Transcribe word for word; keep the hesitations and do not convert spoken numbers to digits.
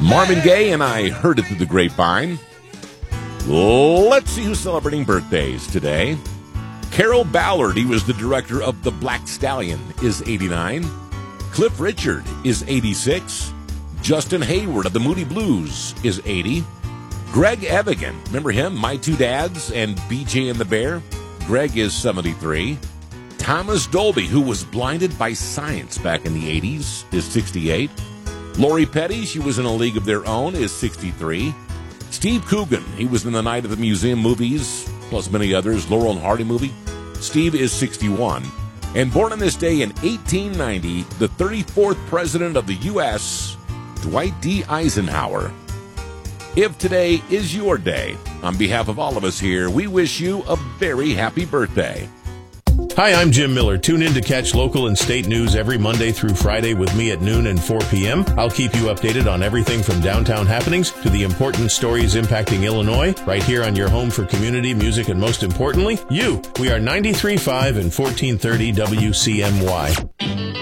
Marvin Gaye and I Heard It Through the Grapevine. Let's see who's celebrating birthdays today. Carol Ballard, he was the director of The Black Stallion, is eighty-nine. Cliff Richard is eighty-six. Justin Hayward of the Moody Blues is eighty. Greg Evigan, remember him? My Two Dads and B J and the Bear? Greg is seventy-three. Thomas Dolby, who was blinded by science back in the eighties, is sixty-eight. Lori Petty, she was in A League of Their Own, is sixty-three. Steve Coogan, he was in the Night at the Museum movies, plus many others, Laurel and Hardy movie. Steve is sixty-one. And born on this day in eighteen ninety, the thirty-fourth President of the U S, Dwight D. Eisenhower. If today is your day, on behalf of all of us here, we wish you a very happy birthday. Hi, I'm Jim Miller. Tune in to catch local and state news every Monday through Friday with me at noon and four p.m. I'll keep you updated on everything from downtown happenings to the important stories impacting Illinois, right here on your home for community, music, and most importantly, you. We are ninety-three point five and fourteen thirty W C M Y.